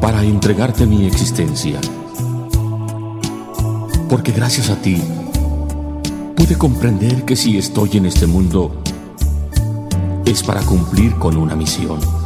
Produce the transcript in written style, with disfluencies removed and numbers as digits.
para entregarte mi existencia. Porque gracias a ti pude comprender que si estoy en este mundo es para cumplir con una misión.